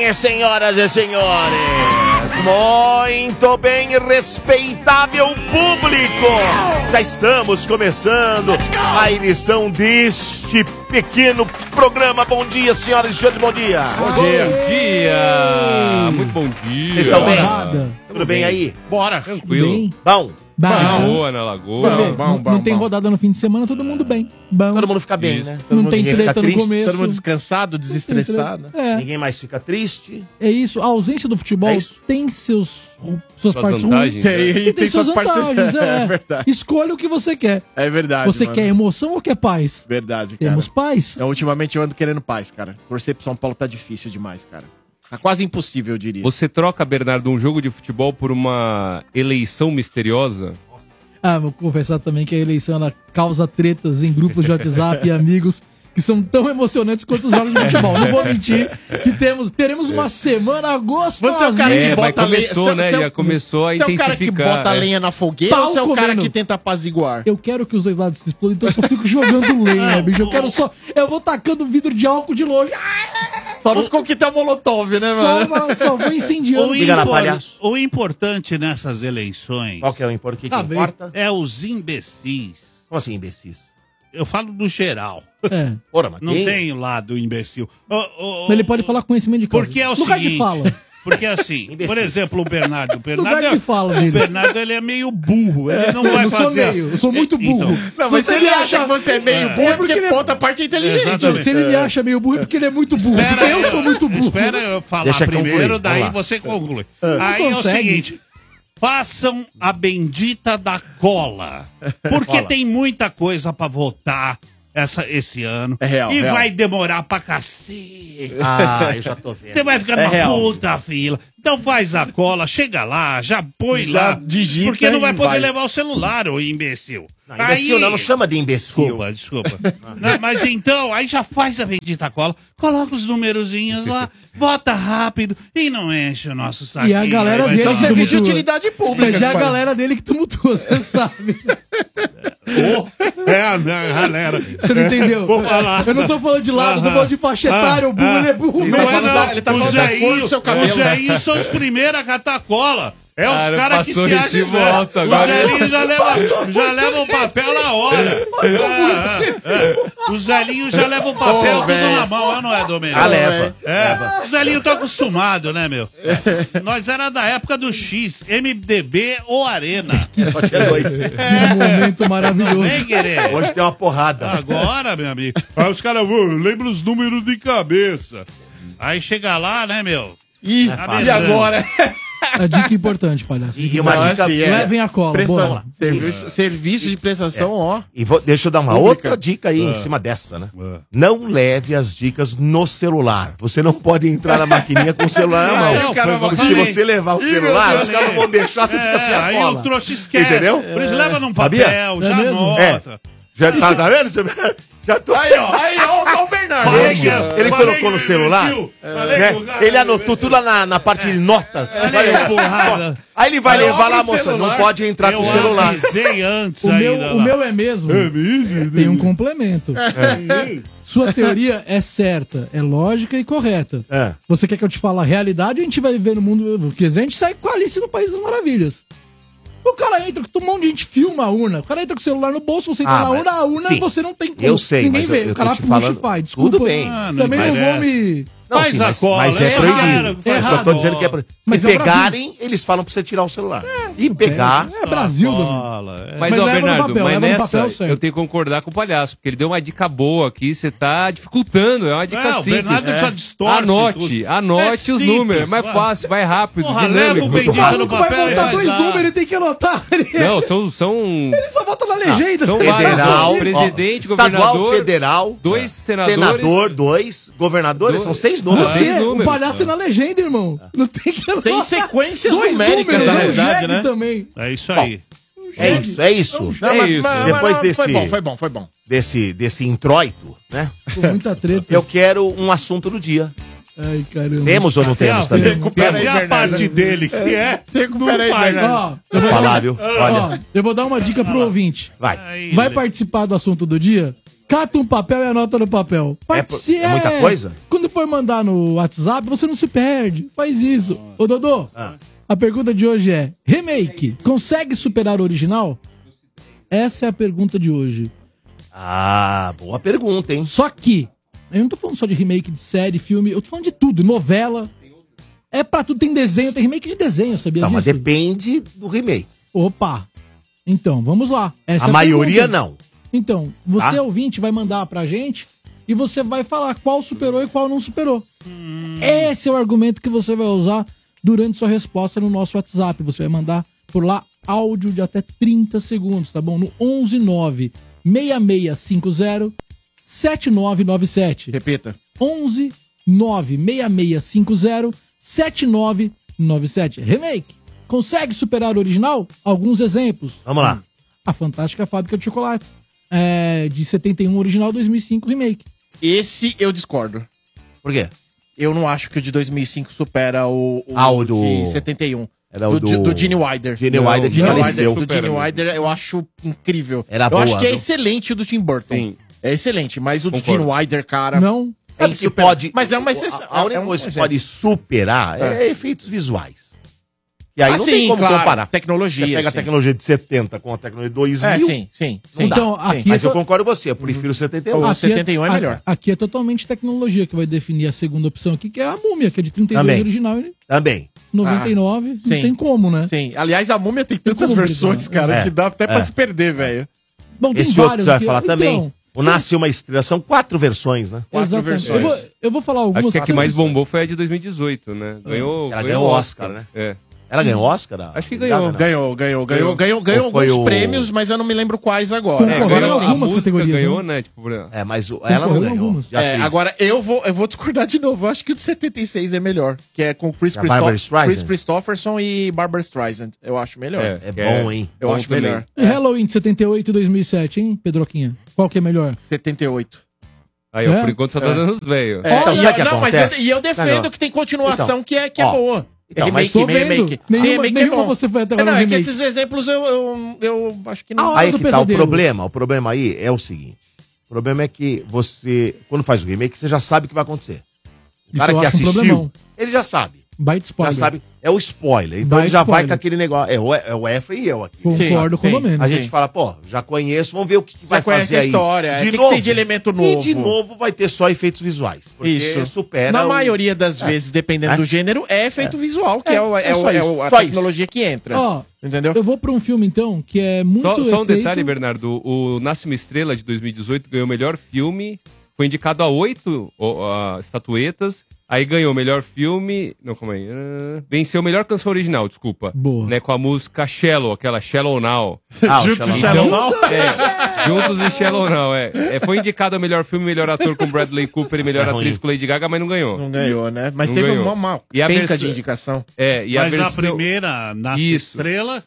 bem, senhoras e senhores. Muito bem, respeitável público. Já estamos começando a edição deste pequeno programa. Bom dia, senhoras e senhores, bom dia. Bom dia. Muito bom dia. Vocês estão bem? Tudo bem aí? Bora. Tranquilo. Bem. Bom. Boa na lagoa. Não tem rodada no fim de semana, todo mundo bem. Bom. Todo mundo fica bem, né? Todo Não mundo tem fica treta no triste, começo. todo mundo descansado, desestressado. É. Ninguém mais fica triste. É isso, a ausência do futebol É isso. tem suas partes vantagens, ruins. né? E tem suas vantagens, É verdade. Escolha o que você quer. É verdade. Você quer emoção ou quer paz? Verdade, cara. Temos paz? Então, ultimamente eu ando querendo paz, cara. Torcer pro São Paulo tá difícil demais, cara. Tá quase impossível, eu diria. Você troca, Bernardo, um jogo de futebol por uma eleição misteriosa? Vou confessar também que a eleição ela causa tretas em grupos de WhatsApp e amigos que são tão emocionantes quanto os jogos de futebol. Não vou mentir que teremos uma semana gostosa. Você é o cara que Mas bota começou, lenha, né? Já começou a Você é o cara que intensificar. bota lenha na fogueira Pau ou você é o cara comendo. que tenta apaziguar? Eu quero que os dois lados se explodam, então eu só fico jogando lenha, bicho. Eu vou tacando vidro de álcool de longe. Só nos coquetel molotov, né, mano? Só vou incendiando. Liga lá, palhaço. O importante nessas eleições Qual que é o importante? O que bem. importa? é os imbecis. Como assim, imbecis? Eu falo do geral. É. Ora, mas Não quem? tem o lado imbecil. Mas ele pode falar conhecimento de causa. Porque é o Lugar seguinte, de fala. Porque assim, Imbecis. por exemplo, o Bernardo. Lugar de fala O dele. Bernardo, ele é meio burro. Ele não vai Eu sou fazer... meio, eu sou muito burro. Então, Não, mas se ele acha que você é meio burro, é porque ponta parte é inteligente. Exatamente. Se ele me acha meio burro, é porque ele é muito burro. Porque eu sou muito burro. Espera eu falar Deixa eu primeiro, concluir, daí vamos lá. você conclui. Aí é o consegue. seguinte, façam a bendita da cola. Porque tem muita coisa pra votar esse ano. É real, E real. vai demorar pra cacete. Eu já tô vendo. Você vai ficar É numa real. puta fila. Então faz a cola, chega lá, já põe Já lá. digita Porque não vai e poder vai. levar o celular, ô imbecil. Não, imbecil não chama de imbecil. Desculpa. Não, mas então, aí já faz a bendita cola, coloca os numerozinhos lá, vota rápido e não enche o nosso saquinho. E a galera Aí vai dele Isso é um só- que serviço de tumultua. utilidade pública. Mas é a pai. galera dele que tumultua, você sabe. É a minha galera. Você não entendeu? Vou falar. Eu não tô falando de lado, eu tô falando de faixa etária. O burro, ele é burro Não mesmo. é não, ele tá os falando da cor Zeinho- do seu cabelo. Os Zeinhos são os primeiros a catar cola. É os Cara, caras que passou se recibo acham. alto Os agora. velhinhos já levam o papel na hora. Os velhinhos já levam o papel tudo velho. na mão, não é, Domênico? Leva. É, os velhinhos estão acostumados, né, meu? Nós era da época do X, MDB ou Arena. Só tinha dois. Que momento maravilhoso. Vem, querer. Hoje tem uma porrada. Agora, meu amigo. Aí os caras vão, lembra os números de cabeça. Aí chega lá, né, meu? E agora? A dica importante, palhaço. E uma Não, dica... assim, Levem a cola, bora. Serviço de prestação, ó. Deixa eu dar uma Pública. outra dica aí em cima dessa, né? Não leve as dicas no celular. Você não pode entrar na maquininha com o celular na mão. Não, o cara Porque vai- se você levar o celular, Deus, os caras não vão deixar, você fica sem a aí cola. o trouxa esquece. Entendeu? Por isso leva num Sabia? papel, É já mesmo? anota. Já tá vendo? Você- Já tô... Aí, ó, o Bernardo. Falei que- Ele falei colocou que- no celular, Gil, falei né? que o cara- Ele anotou tudo lá na parte de notas. Olha aí, Vai- porrada. Aí ele vai Aí levar abre lá, o moça, celular. não pode entrar com Eu o celular. avisei antes O ainda. meu, o meu é mesmo. Tem um complemento. Sua teoria é certa, é lógica e correta. É. Você quer que eu te fale a realidade ou a gente vai viver no mundo... Porque a gente sai com a Alice no País das Maravilhas. O cara entra, um monte de gente filma a urna. O cara entra com o celular no bolso, você entra na mas- urna, a urna sim. você não tem como. Eu sei, Ninguém mas vê. eu O tô cara te puxa falando- e faz. Desculpa. Tudo bem. Também não mas vou me... Não, Faz sim, a mas, cola, mas é é proibido. errado, Eu só tô errado. dizendo que é proibido. Mas Se é o pegarem, eles falam pra você tirar o celular. Se pegar... É Brasil, Davi. Mas, Mas ó, leva no Bernardo, papel, mas leva no nessa papel, certo. eu tenho que concordar com o palhaço, porque ele deu uma dica boa aqui, você tá dificultando, é uma dica É, o simples. Bernardo já distorce Anote tudo. anote É os simples, números, é mais vai. fácil, vai rápido, Porra, leva dinâmico. o muito bendito rápido. no O maluco vai papel. botar e dois vai dar. números, ele tem que anotar. Não, são Ele só bota na legenda. são você vários, tá Federal, ó, presidente, estadual, governador, federal, dois senadores. senador, 2, governadores, são 6 números. Você, Seis o números. palhaço é na legenda, irmão. Não tem que anotar. Sem sequências Dois numéricas, números, na é um realidade, jegue né? também. É isso aí. É isso, é isso. Não, É isso. Depois desse- Foi bom. Desse introito, né? Com muita treta. Eu quero um assunto do dia. Ai, caramba. Temos ou não temos também? Recupera aí, Essa é a Bernardo. parte dele que é. Recupera aí, Não faz. Bernardo. Ó, eu Vou vou, falar, viu? ó, Olha, eu vou dar uma dica pro ouvinte. vai. Aí, Vai Lê. participar do assunto do dia? Cata um papel e anota no papel. É muita coisa? Quando for mandar no WhatsApp, você não se perde. Faz isso. Ô, Dodô, a pergunta de hoje é: remake, consegue superar o original? Essa é a pergunta de hoje. Ah, boa pergunta, hein? Só que, eu não tô falando só de remake de série, filme, eu tô falando de tudo, novela. É pra tudo, tem desenho, tem remake de desenho, sabia Não, disso? mas depende do remake. Opa! Então, vamos lá. Essa A é maioria pergunta. não. Então, você Tá? ouvinte vai mandar pra gente e você vai falar qual superou e qual não superou. Esse é o argumento que você vai usar durante sua resposta no nosso WhatsApp. Você vai mandar por lá áudio de até 30 segundos, tá bom? No 119-6650-7997. Repita. 119-6650-7997. Remake. Consegue superar o original? Alguns exemplos. Vamos lá. A Fantástica Fábrica de Chocolate. De 71 original, 2005 remake. Esse eu discordo. Por quê? Eu não acho que o de 2005 supera o do... de 71. Era o do Gene Wilder. Gene Wilder que Gene faleceu. Wilder, do Gene Wilder eu acho incrível. Era eu boa, acho que é viu? excelente o do Tim Burton. Sim. É excelente, mas o do Concordo. Gene Wilder, cara... Não. É porque super- pode... Mas é uma exceção. A única é um coisa que exemplo. pode superar é efeitos visuais. E aí não tem sim, como claro. comparar. Tecnologia, Você pega a sim. tecnologia de 70 com a tecnologia de 2000. É, sim, sim. Não dá. Então, Sim. aqui Mas é eu to- concordo com você, eu prefiro 71. O aqui 71 é melhor. Aqui é totalmente tecnologia que vai definir a segunda opção aqui, que é a Múmia, que é de 32 Também. original e Também. 99. Não sim. tem como, né? Sim. Aliás, a Múmia tem tantas como versões, brincar. cara, É. que dá até pra se perder, velho. Bom, tem Esse outro que várias você vai aqui. falar Então, também. O Nasce Uma Estrela. São 4 versões, né? Exatamente. versões. Eu vou falar algumas. Acho que a que mais bombou foi a de 2018, né? Ganhou. Ela ganhou Oscar, né? É. Ela ganhou Oscar? Acho que ganhou. Não. Ganhou Ou foi alguns o- prêmios, mas eu não me lembro quais agora. Concorreu Ganhou em algumas a música, categorias, ganhou, né? Tipo, É, mas ela não Concorreu ganhou. algumas. de atriz. Agora eu vou discordar de novo. Eu acho que o de 76 é melhor. Que é com Chris, A Barbra Streisand? Chris Christopherson e Barbara Streisand. Eu acho melhor. É bom, hein? Eu bom acho também. melhor. E Halloween de 78 e 2007, hein, Pedroquinha? Qual que é melhor? 78. Aí, ó, É? por enquanto só tá dando os velhos. Então, sabe o que não, mas acontece? eu defendo Não. que tem continuação Então, que é ó, boa. então, mas tô vendo. remake. Nenhuma Remake é bom. você foi até É, agora não, no é que remake. esses exemplos eu acho que não. Ah, Hora Aí do que tá o Pesadelo. problema. O problema aí é o seguinte. O problema é que você, quando faz o remake, você já sabe o que vai acontecer. O Isso cara eu que acho um assistiu, problemão. ele já sabe. Baita spoiler. Já sabe. É o spoiler. Então Dá ele já vai spoiler. com aquele negócio. É o Efra e eu aqui. Concordo Sim, com o sim. Domênico. A gente fala, pô, já conheço, vamos ver o que vai Já conhece fazer a aí. história, o que que tem de elemento E novo? de novo vai ter só efeitos visuais. Porque Isso. supera Na o- maioria das vezes, dependendo É. do gênero, é efeito visual, que é, só isso, a só tecnologia que entra. Ó, Entendeu? eu vou pra um filme, então, que é muito Só um efeito- detalhe, Bernardo. O Nasce Uma Estrela de 2018 ganhou o melhor filme. Foi indicado a 8 estatuetas. Aí ganhou o melhor filme. Não, calma aí. Venceu a melhor canção original, desculpa. Boa. Né, com a música Shallow, aquela Shallow Now. Ah, o Juntos Shallow Shallow Now. Now? Juntos e Shallow Now, Foi indicado a melhor filme, melhor ator com Bradley Cooper e melhor Isso é atriz ruim. com Lady Gaga, mas não ganhou. Não ganhou, né? Mas Não teve ganhou. uma E a penca versão- de indicação. E a Mas versão... a primeira, Nasce Isso. Estrela...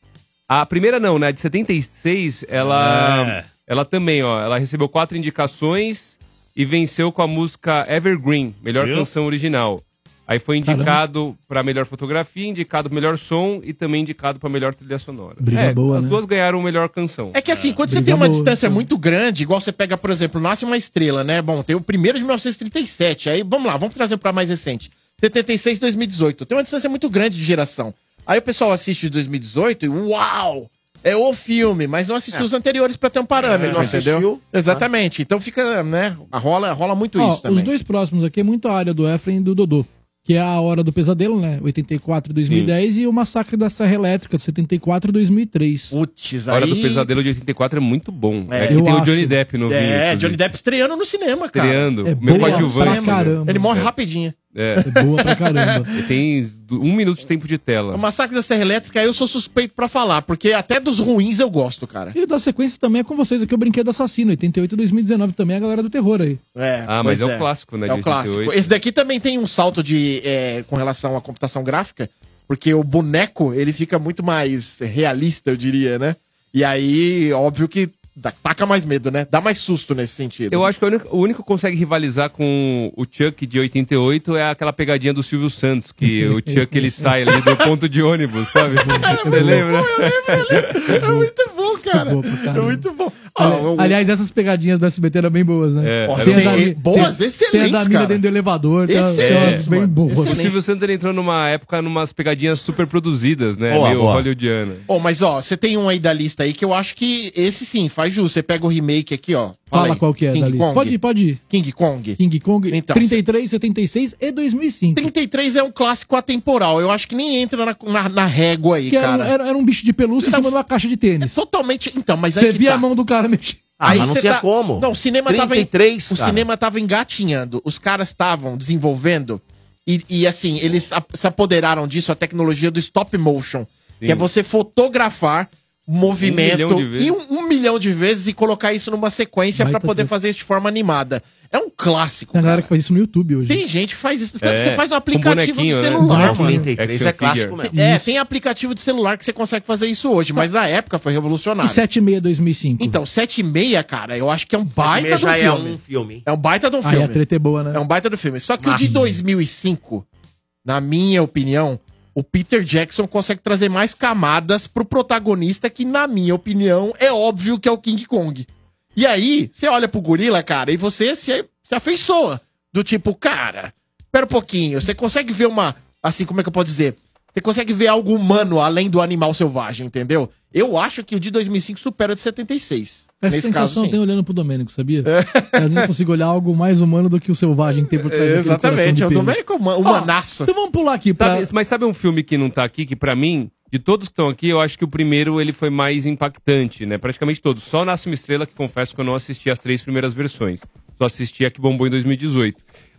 A primeira não, né? De 76, ela também, ó. Ela recebeu 4 indicações e venceu com a música Evergreen, melhor Viu? canção original. Aí foi indicado pra melhor fotografia, indicado pro melhor som e também indicado pra melhor trilha sonora. Briga boa, as né? duas ganharam melhor canção. É que assim, quando você Briga tem uma boa, distância então. muito grande, igual você pega, por exemplo, Nasce Uma Estrela, né? Bom, tem o primeiro de 1937, aí vamos lá, vamos trazer pra mais recente. 76, 2018. Tem uma distância muito grande de geração. Aí o pessoal assiste de 2018 e uau! É o filme, mas não assistiu os anteriores pra ter um parâmetro, não entendeu? assistiu. Exatamente. Então fica, né? Rola muito Ó, isso também. os dois próximos aqui é muito a área do Efraim e do Dodô. Que é a Hora do Pesadelo, né? 84 e 2010 e o Massacre da Serra Elétrica, de 74 e 2003. Putz, A Hora aí... do Pesadelo de 84 é muito bom. É, que eu tem o acho. Johnny Depp no filme. É, inclusive. Johnny Depp estreando no cinema, cara. Estreando. É Meu boa coadjuvante. pra caramba. Ele morre rapidinho. É. É boa pra caramba. Ele tem 1 minuto de tempo de tela. O Massacre da Serra Elétrica eu sou suspeito pra falar, porque até dos ruins eu gosto, cara. E da sequência também é com vocês aqui, o Brinquedo Assassino, 88 e 2019 também, a galera do terror aí. É, Ah, mas pois é o clássico, né? É de o clássico. 88. Esse daqui também tem um salto com relação à computação gráfica, porque o boneco, ele fica muito mais realista, eu diria, né? E aí, óbvio que taca mais medo, né? Dá mais susto nesse sentido. Eu acho que o único que consegue rivalizar com o Chuck de 88 é aquela pegadinha do Silvio Santos, que o Chuck ele sai ali do ponto de ônibus, sabe? Você lembra? É muito bom, cara. Boa pra É caramba. muito bom. Aliás, essas pegadinhas do SBT eram bem boas, né? É, Nossa, Tem a sim, da- boas, tem excelentes, a da mina cara. dentro do elevador, tem umas Excelente, bem mano. boas. O Silvio Santos ele entrou numa época, numas pegadinhas super produzidas, né? Boa, Meio boa. hollywoodiana. Ó, mas ó, você tem um aí da lista aí que eu acho que esse sim, faz jus. Você pega o remake aqui, ó. Fala aí. qual que é King da lista. Kong. Pode ir. King Kong. King Kong, Então, 33, 76 e 2005. 33 é um clássico atemporal. Eu acho que nem entra na régua aí, Que cara. era um bicho de pelúcia em Então, cima de uma caixa de É tênis. totalmente. Então, mas aí Você que via tá. a mão do cara mexer. Ah, mas não cê tinha como. Não, o cinema 33, tava. O cara. cinema tava engatinhando. Os caras estavam desenvolvendo. E assim, eles se apoderaram disso, a tecnologia do stop motion. Que é você fotografar movimento milhão de vezes. e um milhão de vezes e colocar isso numa sequência Baita pra poder truque. fazer isso de forma animada. É um clássico. Tem a galera Cara. que faz isso no YouTube hoje. Tem gente que faz isso. É, Você faz no com aplicativo do bonequinho, né? celular, Bonequinho. mano. 33 Action é clássico figure. mesmo. É, Isso. tem aplicativo de celular que você consegue fazer isso hoje, mas na época foi E revolucionário. 76, 2005. Então, 7,6, cara, eu acho que é um baita do já é filme. um filme, hein? É um baita de um Aí filme. a treta é boa, né? É um baita do filme. Só que o de Massa. 2005, na minha opinião, o Peter Jackson consegue trazer mais camadas pro protagonista que, na minha opinião, é óbvio que é o King Kong. E aí, você olha pro gorila, cara, e você se afeiçoa. Do tipo, cara, espera um pouquinho, você consegue ver uma... Assim, como é que eu posso dizer? Você consegue ver algo humano além do animal selvagem, entendeu? Eu acho que o de 2005 supera o de 76. Essa Nesse sensação caso, sim. eu tenho olhando pro Domênico, sabia? Às vezes eu consigo olhar algo mais humano do que o selvagem que tem por trás daquele Exatamente, é coração o de pelo. Domênico humanaço. Então vamos pular aqui pra... Mas sabe um filme que não tá aqui, que pra mim, de todos que estão aqui, eu acho que o primeiro ele foi mais impactante, né? Praticamente todos. Só Nasce uma Estrela, que confesso que eu não assisti as 3 primeiras versões. Só assisti a que bombou em 2018.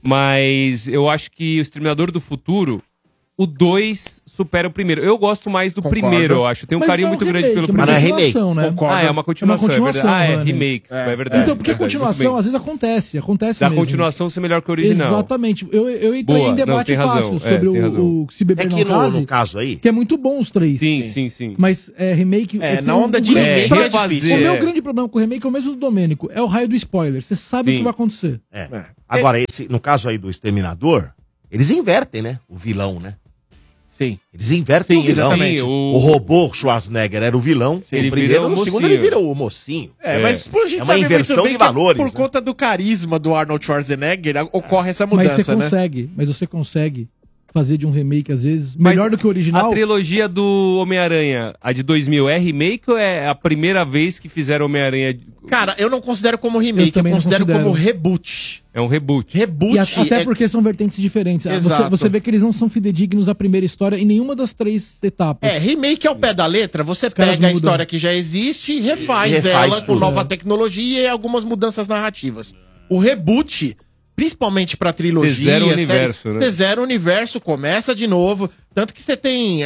Mas eu acho que O Exterminador do Futuro, o 2 supera o primeiro. Eu gosto mais do Concordo. primeiro, eu acho. Tenho um Mas carinho não é muito um grande pelo remake, Mas primeiro. não é remake. continuação, né? Concordo. Ah, é uma continuação, É uma continuação, é verdade. Ah, é não é, né? remake, é verdade. Então, porque é verdade, continuação muito às vezes acontece bem. Da mesmo. continuação ser melhor que o original. Exatamente. Eu entrei Boa, em não, debate tem razão. fácil sobre tem razão. o Se Beber É Não que Case, no caso aí, que é muito bom os três. Sim. Mas remake... É, foi na onda de grande- remake pra- é difícil. O meu É. grande problema com o remake é o mesmo do Domênico. É o raio do spoiler. Você sabe o Sim. que vai acontecer. agora, no caso aí do Exterminador, eles invertem, né? O vilão, né? Sim. Eles invertem Sim, o vilão. exatamente. O robô Schwarzenegger era o vilão. Ele no primeiro, vira o no segundo mocinho. ele vira o mocinho. Mas a gente É uma sabe inversão muito bem de que valores, por né? conta do carisma do Arnold Schwarzenegger ocorre essa Mas mudança, você né? consegue. Mas você consegue fazer de um remake, às vezes, Mas melhor do que o original. A trilogia do Homem-Aranha, a de 2000, é remake ou é a primeira vez que fizeram Homem-Aranha? Cara, eu não considero como remake, eu, também não considero considero. como reboot. É um reboot. Reboot E até é- porque são vertentes diferentes. Exato. Você vê que eles não são fidedignos à primeira história em nenhuma das 3 etapas. remake é o pé da letra, você caras pega a mudam. história que já existe e refaz Refaz ela com tudo. nova tecnologia e algumas mudanças narrativas. O reboot, principalmente pra trilogia, Você zera o universo, né? Você zera o universo, começa de novo. Tanto que você tem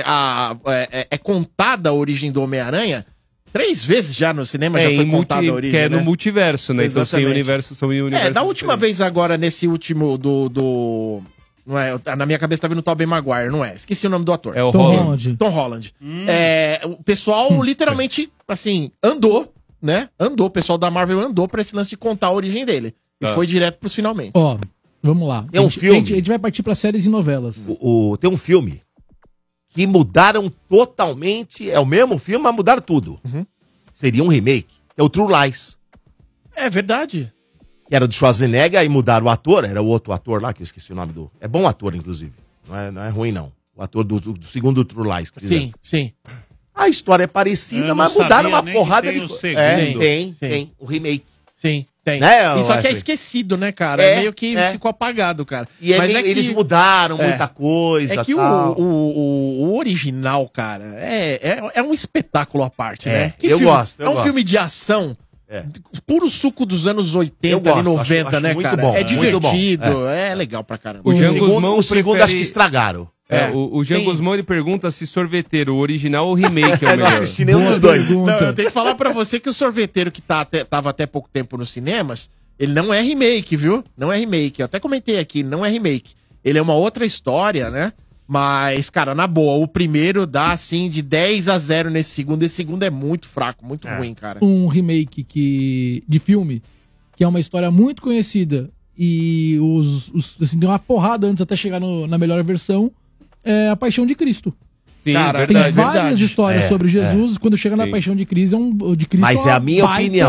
é contada a origem do Homem-Aranha 3 vezes já no cinema, já foi contada a origem, que é né? no multiverso, né? Então sem Exatamente. universo, são universos Na última diferentes. vez agora, nesse último do... Não é, na minha cabeça tá vindo o Tobey Maguire, não é? Esqueci o nome do ator. É o Tom Holland. Holland. Tom Holland. O pessoal literalmente, assim, andou, né? Andou, o pessoal da Marvel andou pra esse lance de contar a origem dele. E Tá. foi direto pros finalmente. Ó, vamos lá. Tem um filme. A gente vai partir pra séries e novelas. Tem um filme que mudaram totalmente. É o mesmo filme, mas mudaram tudo. Seria um remake. É o True Lies. É verdade. Que era do Schwarzenegger, aí mudaram o ator. Era o outro ator lá, que eu esqueci o nome do... É bom ator, inclusive. Não é ruim, não. O ator do segundo True Lies. que fizeram. Sim. A história é parecida, Eu mas não mudaram sabia uma nem porrada que tem de... o segundo. Tem. O remake. Sim, tem. Né, Isso aqui é Wesley? esquecido, né, cara? É, Meio que é. ficou apagado, cara. E é Mas meio- é que, eles mudaram é. muita coisa. é que tal. o original, cara, é um espetáculo à parte, É, né? Que eu gosto, eu É um gosto. filme de ação, É. puro suco dos anos 80 Eu gosto, e 90, acho né, muito cara? bom, É muito bom. divertido, é legal pra caramba. O Django O segundo acho que estragaram. O Jean Tem- Guzmão, ele pergunta se sorveteiro, o original ou o remake é o Eu não melhor. assisti nenhum Boa dos dois. pergunta. Não, eu tenho que falar pra você que o sorveteiro que tava até pouco tempo nos cinemas, ele não é remake, viu? Não é remake. Eu até comentei aqui, não é remake. Ele é uma outra história, né? Mas, cara, na boa, o primeiro dá, assim, de 10-0 nesse segundo. Esse segundo é muito fraco, muito ruim, cara. Um remake de filme, que é uma história muito conhecida e assim, deu uma porrada antes até chegar na melhor versão, é A Paixão de Cristo. Sim, Cara, Tem verdade. várias verdade. histórias É, sobre Jesus, quando chega na Sim. Paixão de Cristo, de Cristo Mas é a minha baita- opinião.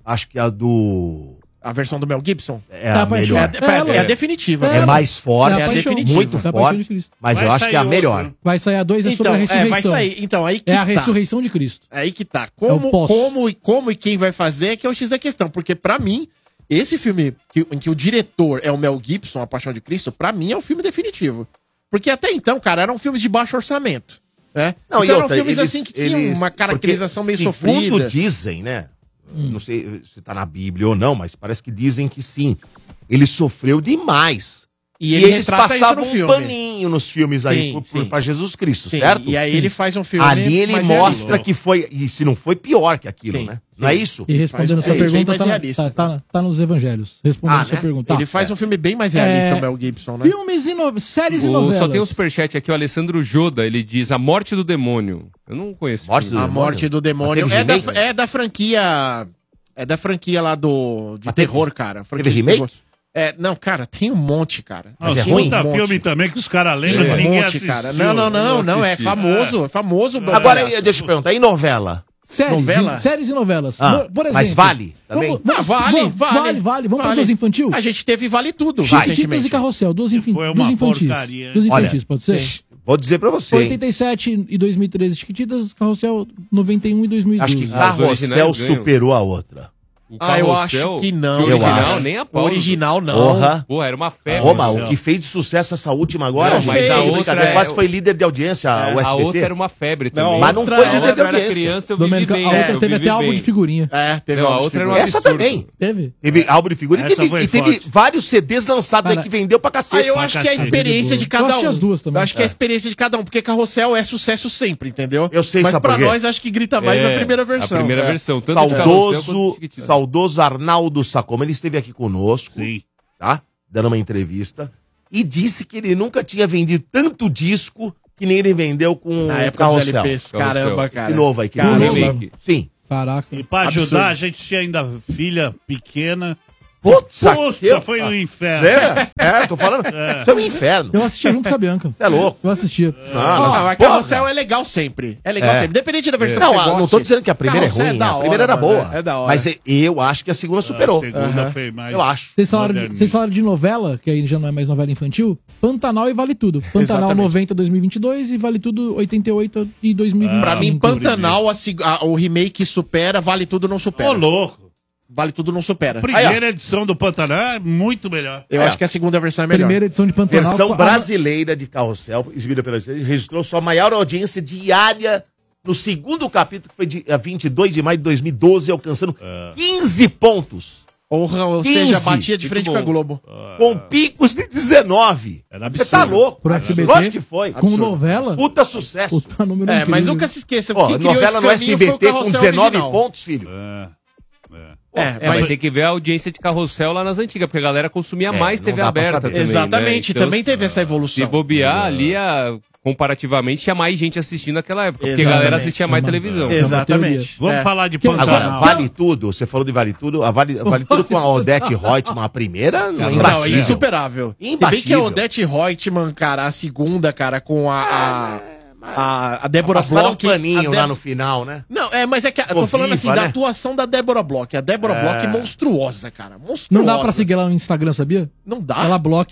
acho que a do... A versão do Mel Gibson? É a melhor. É a definitiva. É mais forte, É a paixão. muito É a paixão de forte, Cristo. mas eu acho que é a melhor. Vai sair a 2 é sobre a Então, ressurreição. vai sair. Então, aí que É a tá. ressurreição de Cristo. Aí que tá. o pós. Como e quem vai fazer é que é o X da questão. Porque pra mim, esse filme em que o diretor é o Mel Gibson, A Paixão de Cristo, pra mim é o filme definitivo. Porque até então, cara, eram filmes de baixo orçamento. Né? Não, então e eram outra, filmes eles- assim que tinham eles- uma caracterização meio porque, sofrida. Segundo dizem, né? Não sei se tá na Bíblia ou não, mas parece que dizem que sim. Ele sofreu demais. E E ele eles retrata isso passavam no um filme. paninho nos filmes aí Sim, pra sim. Jesus Cristo, Sim, certo? e aí ele faz um filme Ali ele mais mostra realista. que foi. E se não foi pior que aquilo, Sim, né? Não é isso? E respondendo a sua Faz- bem pergunta, mais tá, realista. tá nos evangelhos. Respondendo a sua né? pergunta. Ele faz um filme bem mais realista, É, o Mel Gibson, né? Filmes e séries e novelas. Só tem um superchat aqui, o Alessandro Joda, ele diz A Morte do Demônio. Eu não conheço. Morte esse do filme. A Morte do Demônio. Mas teve remake? É da franquia. É da franquia lá de Mas teve- terror, cara. Franquia teve de remake? terror. Não, cara, tem um monte, cara. Mas é Tem ruim? Puta um monte. filme também que os caras lembram Tem que um ninguém monte, assistiu. cara. Não, é assisti. famoso, é famoso. Agora, Braço. deixa eu te perguntar, e novela? Séries, séries e novelas. Ah, Por exemplo. mas vale também? Vale. Vamos pra duas infantil? A gente teve Vale Tudo, Chiquititas e Carrossel, duas Foi uma infantis. porcaria. Duas Olha, infantis, pode ser? Vou dizer pra você, hein? 87 e 2013 Chiquititas, Carrossel 91 e 2012. Acho que os Carrossel originais ganham. superou a outra. O Eu Carrossel, acho que não. o original, Eu acho. nem a O pau. original não. Porra. Pô, era uma febre. Roma, céu. o que fez de sucesso essa última agora, Não, gente, mas a sem outra brincadeira, é- quase foi líder de audiência, o A SBT. outra era uma febre Não, também. Mas não outra- foi A líder de outra eu era audiência. criança, eu vivi Domênica, bem. a outra eu teve vivi até álbum bem. de figurinha. Teve Não, a álbum de outra era um figurinha. Essa absurdo. também. Teve? Teve álbum de figurinha e Essa teve, foi e teve forte. vários CDs lançados aí Cara, que vendeu pra cacete. Eu acho que é a cacete. experiência de Eu cada um. assisti as duas também. Eu acho que é a experiência de cada um, porque Carrossel é sucesso sempre, entendeu? Eu sei, Mas sabe pra por quê? nós, acho que grita mais a primeira versão. A primeira É. versão, tanto de Carrossel quanto de Saudoso, Chiquititas. saudoso Arnaldo Sacoma, ele esteve aqui conosco, Sim. tá? Dando uma entrevista, e disse que ele nunca tinha vendido tanto disco que nem ele vendeu com Na o época dos Carrossel. LPs. Carrossel. Caramba, cara. Esse novo aí. Que Caramba. ele lançou. Remake. Sim. Caraca. E pra Absurdo. ajudar, a gente tinha ainda filha pequena. Putz, Puxa, foi um inferno. Tô falando. Isso é um inferno. Eu assistia junto com a Bianca. Você é louco. Eu assistia. Ah, Mas Carrossel é legal sempre. É legal É. sempre. Independente da versão Não, que você não goste, tô dizendo que a primeira é Carrossel ruim, da a primeira hora, era boa. mano. É da hora. Mas eu acho que a segunda superou. A segunda foi mais... Eu acho. Vocês falaram de novela, que aí já não é mais novela infantil? Pantanal e Vale Tudo. Pantanal Exatamente. 90 2022 e Vale Tudo 88 e 2025. Pra mim, Pantanal, o remake supera, Vale Tudo não Ô, supera. louco. Vale Tudo não supera. A primeira edição do Pantanal é muito melhor. Eu acho que a segunda versão é melhor. Primeira edição de Pantanal. Versão a- brasileira de Carrossel, exibida pela gente, registrou sua maior audiência diária no segundo capítulo, que foi dia 22 de maio de 2012, alcançando 15 pontos. Ou 15. seja, batia de frente Muito com a bom. Globo. Com picos de 19. Era Você tá absurdo. louco? Pro SBT? Lógico que foi. Com Absurdo. novela? Puta sucesso. Puta número É, mas incrível. nunca se esqueça. Ó, quem criou novela no esse caminho foi o SBT com Carrossel 19 original. pontos, filho. Mas tem que ver a audiência de Carrossel lá nas antigas, porque a galera consumia mais não TV dá pra aberta saber. também. Exatamente, né? Então, também teve essa Se evolução. bobear ali, comparativamente, tinha mais gente assistindo naquela época, porque a Exatamente. galera assistia mais televisão. Exatamente. Vamos É. falar de Agora, Pantanal. Vale Tudo, você falou de Vale Tudo, vale Tudo com a Odete Reutemann, a primeira, não, Não, é imbatível. insuperável. Você vê que a Imbatível. Odete Reutemann, cara, a segunda, cara, com a Débora Passaram um Bloch. paninho a lá no final, né? Não, mas é que eu tô Ficou falando assim, viva, da né? atuação da Débora Bloch. A Débora Bloch é monstruosa, cara. Monstruosa. Não dá pra seguir ela no Instagram, sabia? Não dá. Ela bloque.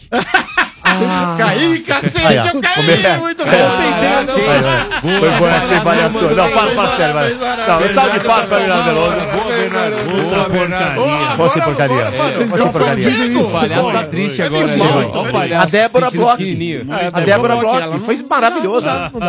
Caí, cacete, Aí, ó. eu caí. Como Muito bom. Entendeu? Foi bom essa avaliação. Não, fala sério, vai. Não, salve de palmas pra Bernardo Veloso. Puta porcaria. Você porcaria. Você porcaria. O palhaço tá triste agora, né? mal. Olha o palhaço. A Débora sentindo Bloch. pequenininho. A Débora Bloch, ela Bloch não- fez maravilhoso.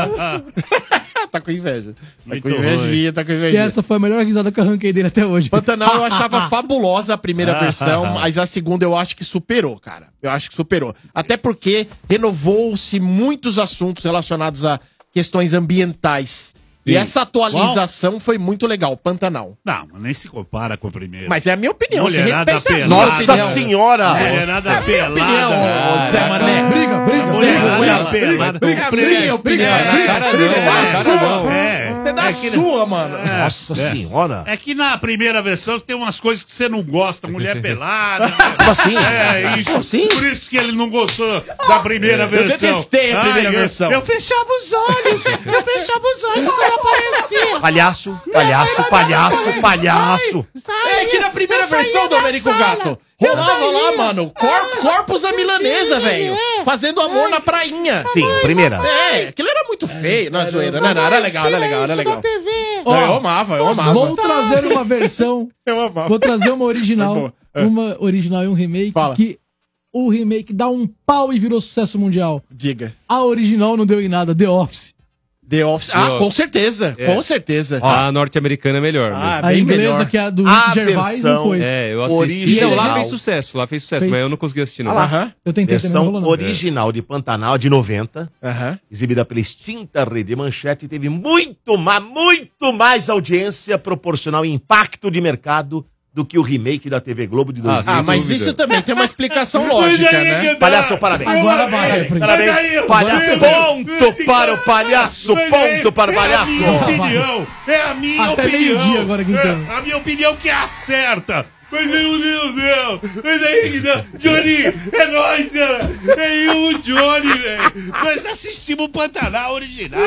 Tá com inveja. Tá Muito com invejinha, tá com E invejinha. essa foi a melhor risada que eu arranquei dele até hoje. Pantanal eu achava fabulosa a primeira versão, mas a segunda eu acho que superou, cara. Eu acho que superou. Até porque renovou-se muitos assuntos relacionados a questões ambientais. E Sim. essa atualização foi muito legal, Pantanal. Não, mas nem se compara com o primeiro. Mas é a minha opinião, se Mulherada respeita a minha pelada. Nossa opinião. senhora! Mulherada É a minha opinião, pelada. ô Zé Mané. Briga. Mulherada Zé, pelada. briga, É, Na cara não, Você dá na cara sua. não. É. Você dá a sua, mano. Nossa senhora. É que na primeira versão tem umas coisas que você não gosta, mulher pelada. Como assim? É isso. Como assim? Por isso que ele não gostou da primeira versão. detestei a primeira versão. Eu fechava os olhos quando aparecia. Palhaço, palhaço, palhaço, palhaço. É que na primeira versão, Domênico Gato, rolava lá, mano, corpos da milanesa, velho. Fazendo amor na prainha. Sim, primeira. É, aquilo era muito feio, não é zoeira, não era legal, era legal, era legal. Ó, Eu amava. Vou trazer uma versão. Eu amava. Vou trazer uma original. É. Uma original e um remake. Fala. Que o remake dá um pau e virou sucesso mundial. Diga. A original não deu em nada, The Office. The Office. Ah, com certeza, com certeza. A norte-americana é melhor. Ah, A bem inglesa, melhor. que é a do A Gervais, não versão- foi. É, eu assisti. Original. Não, lá fez sucesso, Fez. mas eu não consegui assistir, não. Aham, Eu tentei também, não rolou Versão não. original de Pantanal de 90, aham. exibida pela extinta Rede Manchete, teve muito mais audiência proporcional e impacto de mercado do que o remake da TV Globo de 2000. sem Mas dúvida. isso também tem uma explicação lógica, né? Palhaço, parabéns. Agora vai, Fred. Parabéns. Ponto para o palhaço, ponto para o palhaço. É a minha Até opinião. meio-dia agora, Guintão. É a minha opinião que é a certa. Mas meu Deus do céu. Mas aí, Johnny, é nóis, cara. É eu, o Johnny, velho. Nós assistimos o Pantanal original.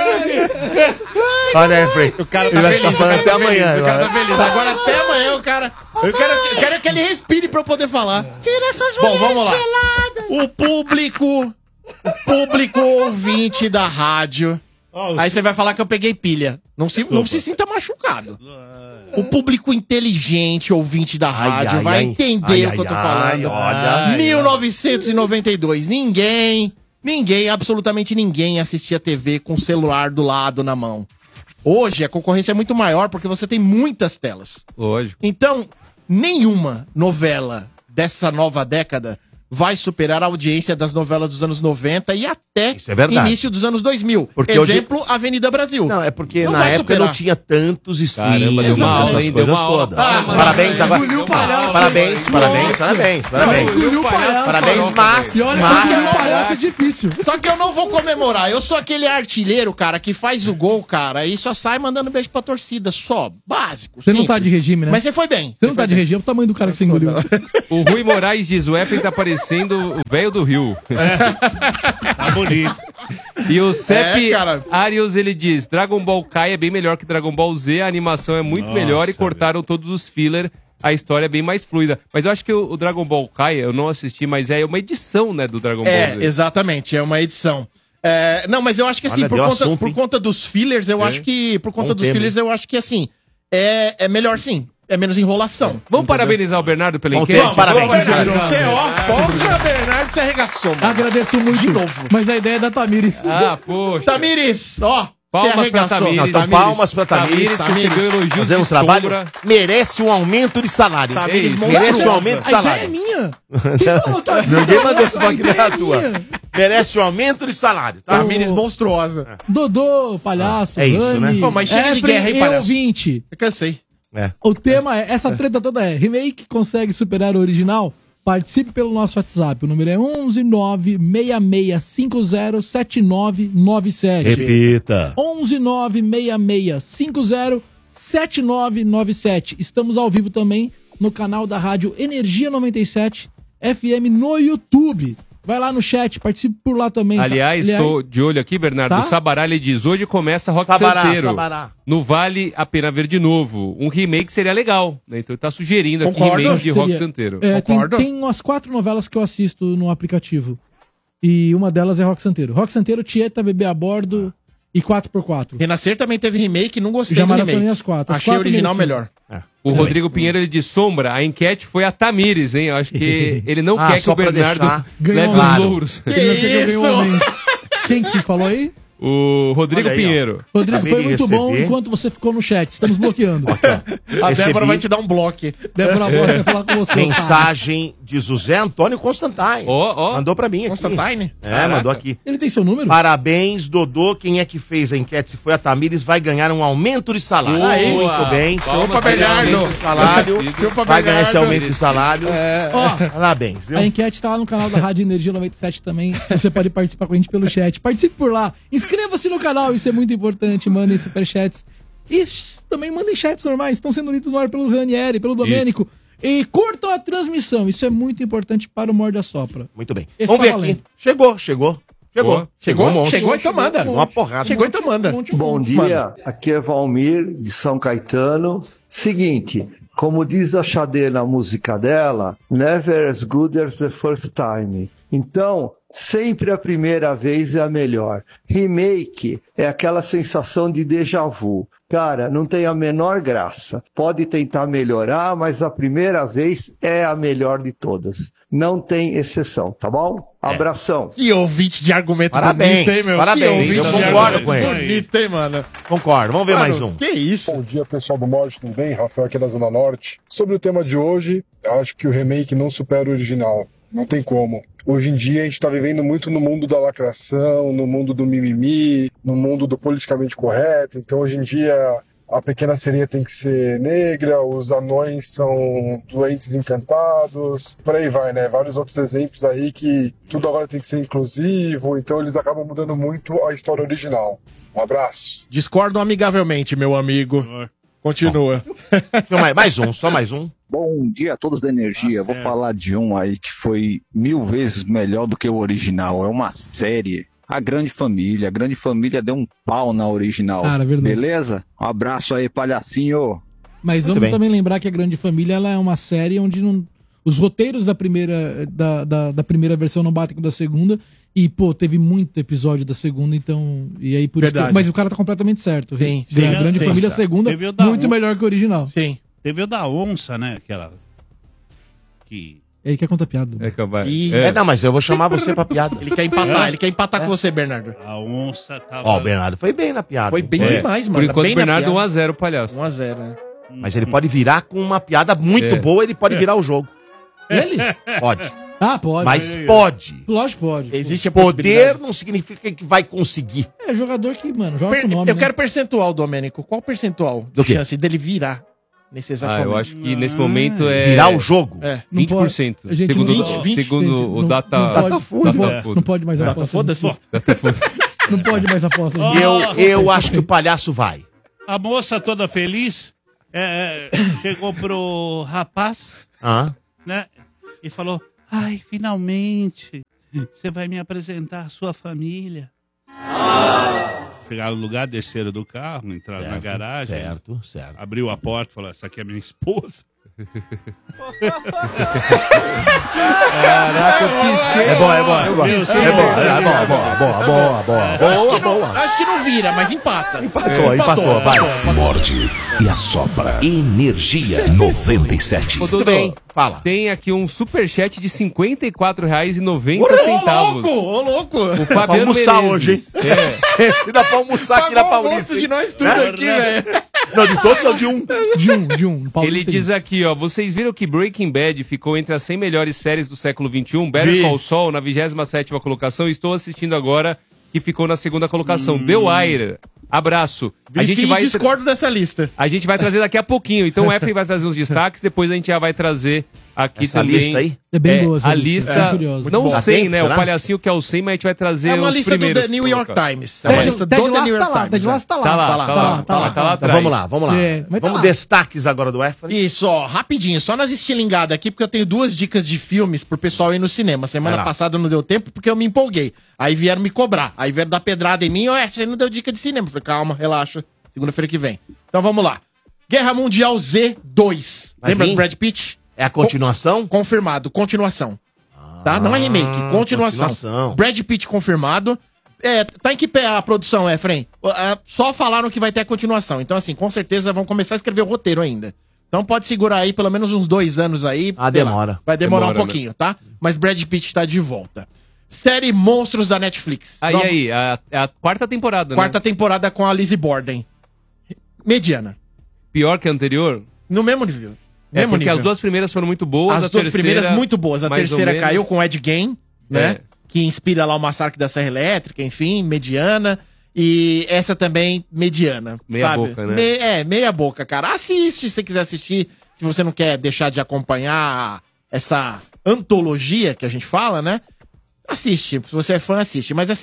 Olha aí, Frei. O cara Ele tá vai feliz, ficar falando até amanhã. O cara tá agora. feliz. Agora até amanhã o cara. Eu quero que ele respire pra eu poder falar. Tira essas Bom, vamos lá. peladas. O público ouvinte da rádio. Aí você vai falar que eu peguei pilha. Não se sinta machucado. O público inteligente ouvinte da rádio vai entender o que eu tô falando. Olha. 1992. Ninguém, absolutamente ninguém assistia TV com o celular do lado na mão. Hoje a concorrência é muito maior porque você tem muitas telas. Lógico. Então, nenhuma novela dessa nova década vai superar a audiência das novelas dos anos 90 e até Isso é verdade. início dos anos 2000. Porque hoje- Exemplo, Avenida Brasil. Não, é porque Não na vai época superar. não tinha tantos streams, Caramba, deu uma aula, essas hein? Deu coisas uma aula. todas. Ah, Parabéns agora. Engoliu o palhaço. Parabéns. Engoliu o palhaço. Parabéns, mas... E olha que engoliu o palhaço é difícil. Só que eu não vou comemorar. Eu sou aquele artilheiro, cara, que faz o gol, cara, e só sai mandando beijo pra torcida. Só. Básico. Você não simples. tá de regime, né? Mas você foi bem. Você não tá de regime, é o tamanho do cara que você engoliu. O Rui Moraes diz, o Efraim tá parecendo o velho do Rio. Tá bonito. E o Sepp cara. Arius, ele diz, Dragon Ball Kai é bem melhor que Dragon Ball Z, a animação é muito melhor e cortaram todos os filler, a história é bem mais fluida. Mas eu acho que o Dragon Ball Kai, eu não assisti, mas é uma edição, né, do Dragon Ball Z. Exatamente, é uma edição. Não, mas eu acho que assim, Olha, por deu conta, assunto, por hein? conta dos fillers, eu acho que. Por conta Bom dos tema, fillers, eu acho que assim. É melhor sim. É menos enrolação. Vamos parabenizar o Bernardo pela Bom enquete? tempo, parabéns. Você, ó, porra, Bernardo, você arregaçou, mano. Agradeço muito. De novo. Mas a ideia é da Tamires. Ah, poxa. Tamires, ó, você Palmas pra arregaçou. Tamires. Não, então palmas pra Tamires. recebeu elogios Fazendo de um trabalho, sombra. merece um aumento de salário. Tamires Merece um monstruosa. aumento de A ideia é salário. minha. Quem falou, Tamires? Ninguém mandou isso pra A ideia é tua. minha. Merece um aumento de salário, tá? Tamires monstruosa. Dodô, palhaço, É isso, Rani, né? Pô, mas chega de Efraim guerra, hein, e palhaço? ouvinte. Eu cansei. O tema é, essa treta toda é, remake consegue superar o original? Participe pelo nosso WhatsApp, o número é 11966507997. Repita. 11966507997. Estamos ao vivo também no canal da rádio Energia 97 FM no YouTube. Vai lá no chat, participe por lá também. Aliás, tô de olho aqui, Bernardo. Tá? O Sabará, ele diz, hoje começa Rock Sabará, Santeiro. Sabará. No Vale a Pena Ver de novo. Um remake seria legal, né? Então ele tá sugerindo aqui Concordo. remake de Rock Seria. Santeiro. É, Concordo. tem umas 4 novelas que eu assisto no aplicativo. E uma delas é Rock Santeiro. Rock Santeiro, Tieta, Bebê a Bordo e 4x4. Renascer também teve remake, não gostei Já do maratonei remake. as 4. As Achei o 4 original mereciam. melhor. O Rodrigo Pinheiro, ele diz, Sombra, a enquete foi a Tamires, hein? Eu acho que ele não Ah, quer que só o pra Bernardo deixar ganhou leve um os claro. louros. Ele não quer que eu ganhe um isso? aumento. Quem que falou aí? O Rodrigo Olha aí, ó. Pinheiro. Rodrigo, Acabei foi de muito bom receber. enquanto você ficou no chat. Estamos bloqueando. A Recebi Débora vai te dar um bloco. Débora Borges vai falar com você. mensagem de José Antônio Constantine. Ó. Mandou pra mim aqui. Constantine? Mandou aqui. Ele tem seu número? Parabéns, Dodô. Quem é que fez a enquete? Se foi a Tamires, vai ganhar um aumento de salário. Boa. Muito bem. Palmas Chupa, pra ele, Bernardo. aumento de Salário. merecido. Vai ganhar esse Bernardo. aumento de salário. Ó, Parabéns, viu? a enquete tá lá no canal da Rádio Energia 97 também. Você pode participar com a gente pelo chat. Participe por lá. Inscreva Inscreva-se no canal, isso é muito importante. Mandem superchats. E também mandem chats normais. Estão sendo lidos no ar pelo Ranieri, pelo Domênico. E curtam a transmissão. Isso é muito importante para o Morde a Sopra. Muito bem. Esse Vamos tá ver valendo. aqui. Chegou. Chegou? Um monte. Chegou, então manda. Uma porrada. Chegou, então manda. Bom dia, aqui é Valmir, de São Caetano. Seguinte, como diz a Xadê na música dela, never as good as the first time. Então, sempre a primeira vez é a melhor. Remake é aquela sensação de déjà vu. Cara, não tem a menor graça. Pode tentar melhorar, mas a primeira vez é a melhor de todas. Não tem exceção, tá bom? Abração. Que ouvinte de argumento Parabéns, bonito, hein, meu? parabéns. Que Eu ouvinte de concordo argumento com ele. bonito, hein, mano? Concordo. Vamos ver Mano, mais um. Que isso? Bom dia, pessoal do Morte, tudo bem? Rafael aqui da Zona Norte. Sobre o tema de hoje, acho que o remake não supera o original. Não tem como. Hoje em dia a gente tá vivendo muito no mundo da lacração, no mundo do mimimi, no mundo do politicamente correto. Então hoje em dia a pequena sereia tem que ser negra, os anões são doentes encantados, por aí vai, né? Vários outros exemplos aí que tudo agora tem que ser inclusivo, então eles acabam mudando muito a história original. Um abraço. Discordo amigavelmente, meu amigo. Continua. Só mais um. Bom dia a todos da Energia. Vou falar de um aí que foi 1000 vezes melhor do que o original. É uma série. A Grande Família. A Grande Família deu um pau na original. Cara, verdade. Beleza? Um abraço aí, palhacinho. Mas Muito vamos bem. também lembrar que a Grande Família ela é uma série onde os roteiros da primeira versão não batem com o da segunda. E, pô, teve muito episódio da segunda, então. E aí por Verdade. isso. Mas o cara tá completamente certo. Sim, A sim. Grande Sim. Família, a segunda, Teve o da muito um- melhor que o original. Sim. Teve o da onça, né? Aquela. Que. É aí que conta a piada. É que vai. Ih, Não, mas eu vou chamar você pra piada. Ele quer empatar com você, Bernardo. A onça tava. Ó, o Bernardo foi bem na piada. Foi bem É. demais, mano. Por enquanto, bem na Bernardo piada. 1x0 palhaço. 1x0, né? Mas ele pode virar com uma piada muito É. boa, ele pode virar o jogo. Ele? Pode. Ah, pode. Mas pode. Lógico, pode. Existe a Poder possibilidade. não significa que vai conseguir. É jogador que, mano, joga com o nome. Eu né? quero percentual, Domênico. Qual percentual Do quê? de chance dele virar nesse exato Ah, eu momento? acho que nesse momento é. Virar o jogo. É. Não 20%. pode. Gente, segundo não- 20, segundo o não- Data. não pode, Datafolha. não pode- Datafolha. não pode mais Data aposta. foda-se. Não pode mais aposta. Eu acho que o palhaço vai. A moça toda feliz chegou pro rapaz, Ah, né? E falou: ai, finalmente você vai me apresentar a sua família. Chegaram no lugar, desceram do carro, entraram na garagem. certo. Abriu a porta e falou: essa aqui é minha esposa. Caraca, eu pisquei. É bom. Boa. Acho que não vira, mas empata. Empatou, vai. Morde e assopra. Energia 97. Ô, Tudo Dodô, bem, fala. tem aqui um superchat de R$ 54,90. Ô, louco! O Pra Fabiano almoçar Menezes. hoje, hein? Esse dá pra almoçar aqui na Pagou o almoço Paulista. de hein? nós tudo aqui, velho. Não, de todos ou de um? De um. Paulista Ele diz aqui, ó, vocês viram que Breaking Bad ficou entre as 100 melhores séries do século XXI? Better Vi. Call Saul na 27ª colocação. Estou assistindo agora, que ficou na segunda colocação. The Wire. Abraço. A gente vai discordo dessa lista. A gente vai trazer daqui a pouquinho. Então o Efraim vai trazer os destaques, depois a gente já vai trazer aqui Essa também. lista aí? É bem boa essa a lista. lista. É curiosa. Não Tá 100, tempo, né? será? O palhacinho que é o 100, mas a gente vai trazer É uma os lista do primeiros. The New York colocados. Times. É uma lista do The New York Times. Ted Lasso tá lá. Tá lá, tá lá. tá lá Então atrás. vamos lá. É, mas tá Vamos lá. destaques agora do Efraim. Isso, ó, rapidinho, só nas estilingadas aqui, porque eu tenho 2 dicas de filmes pro pessoal ir no cinema. Semana Vai lá. passada não deu tempo porque eu me empolguei. Aí vieram me cobrar. Aí vieram dar pedrada em mim. Você não deu dica de cinema. Eu falei, calma, relaxa. Segunda-feira que vem. Então vamos lá. Guerra Mundial Z2. Vai Lembra vir? do Brad Pitt? É a continuação? Confirmado. Continuação. Tá? Não é remake. Continuação. continuação. Brad Pitt confirmado. Tá em que pé a produção, Efraim? Só falaram que vai ter a continuação. Então, assim, com certeza vão começar a escrever o roteiro ainda. Então pode segurar aí pelo menos uns 2 anos aí. Ah, sei lá. demora. Vai demorar Demora, um pouquinho, tá? Mas Brad Pitt tá de volta. Série Monstros da Netflix. Aí, Nova- aí, a quarta temporada, Quarta né? temporada com a Lizzie Borden. Mediana. Pior que a anterior? No mesmo nível. É, Mesmo porque nível. as duas primeiras foram muito boas. As a duas terceira, primeiras muito boas. A mais ou terceira menos. caiu com Ed Gein, né? É. Que inspira lá o massacre da Serra Elétrica, enfim, mediana. E essa também, mediana. Meia sabe? boca, né? Meia boca, cara. Assiste se você quiser assistir. Se você não quer deixar de acompanhar essa antologia que a gente fala, né? Assiste. Se você é fã, assiste. Mas assim,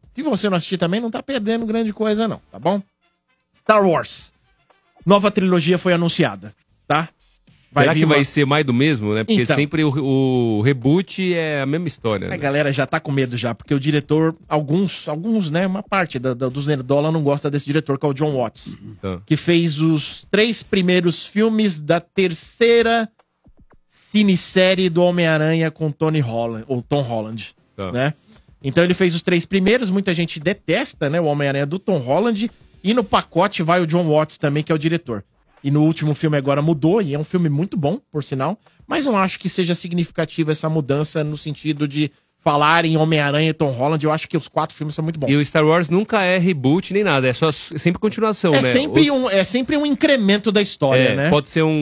Se você não assistir também, não tá perdendo grande coisa não, tá bom? Star Wars. Nova trilogia foi anunciada, tá? Será que vai ser mais do mesmo, né? Porque Então. sempre o reboot é a mesma história. A Né? galera já tá com medo já, porque o diretor, alguns, né, uma parte dos Nerdola não gosta desse diretor, que é o John Watts, Tá. que fez os 3 primeiros filmes da terceira cinesérie do Homem-Aranha com Tony Holland, ou Tom Holland, Tá. né? Então ele fez os 3 primeiros, muita gente detesta, né, o Homem-Aranha do Tom Holland, e no pacote vai o John Watts também, que é o diretor. E no último filme agora mudou, e é um filme muito bom, por sinal, mas não acho que seja significativa essa mudança no sentido de falar em Homem-Aranha e Tom Holland. Eu acho que os 4 filmes são muito bons. E o Star Wars nunca é reboot nem nada, é sempre continuação, É né? sempre um incremento da história, né? Pode ser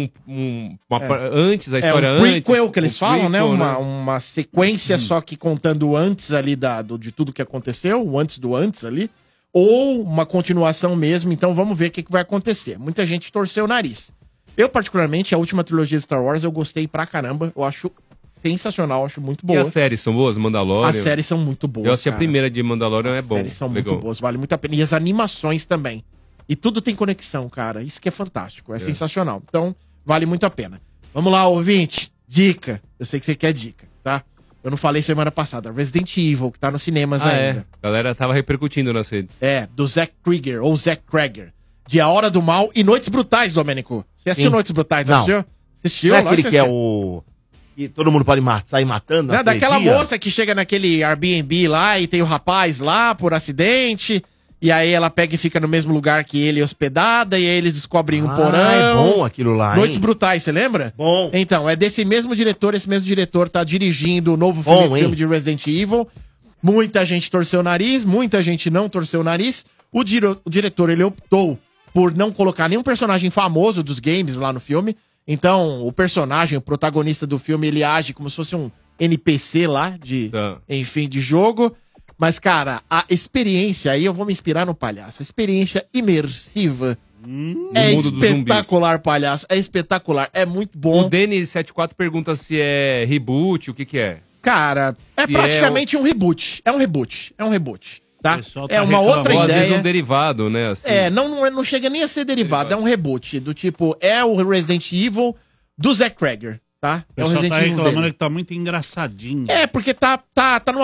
antes, a história um prequel antes. que eles um falam, né? prequel, Uma sequência só que contando antes ali de tudo que aconteceu, o antes do antes ali, ou uma continuação mesmo. Então vamos ver o que vai acontecer. Muita gente torceu o nariz. Eu, particularmente, a última trilogia de Star Wars eu gostei pra caramba. Eu acho sensacional, acho muito E boa. as séries são boas? Mandalorian? As séries são muito boas. Eu assisti cara. a primeira de Mandalorian, é As bom. séries são legal. muito boas, vale muito a pena. E as animações também. E tudo tem conexão, cara. Isso que é fantástico, é sensacional. Então, vale muito a pena. Vamos lá, ouvinte. Dica. Eu sei que você quer dica, tá? Eu não falei semana passada. Resident Evil, que tá nos cinemas ainda. A galera tava repercutindo nas redes. Do Zack Krieger, ou Zack Krieger. De A Hora do Mal e Noites Brutais, Domênico. Você assistiu Sim. Noites Brutais? Não. Assistiu? Assistiu? Não é Lógico aquele que é assistiu. o... E todo mundo pode sair matando? Não, na daquela freguesia? moça que chega naquele Airbnb lá e tem o rapaz lá por acidente. E aí ela pega e fica no mesmo lugar que ele hospedada. E aí eles descobrem um porão. É bom aquilo lá, hein? Noites Brutais, você lembra? Bom. Então, é desse mesmo diretor. Esse mesmo diretor tá dirigindo o novo Bom, filme hein? de Resident Evil. Muita gente torceu o nariz, muita gente não torceu o nariz. O diretor, ele optou por não colocar nenhum personagem famoso dos games lá no filme. Então, o personagem, o protagonista do filme, ele age como se fosse um NPC lá, enfim, de jogo. Mas, cara, a experiência, aí eu vou me inspirar no palhaço, a experiência imersiva é mundo dos espetacular, palhaço, é espetacular, é muito bom. O Denis74 pergunta se é reboot, o que é? Cara, é Se praticamente um reboot, é um reboot, tá? É uma outra Ou às vezes ideia. um derivado, né? assim. Não chega nem a ser derivado, é um reboot, do tipo, é o Resident Evil do Zack Krieger, tá? O É o pessoal Resident tá Evil reclamando dele. que tá muito engraçadinho. É, porque tá numa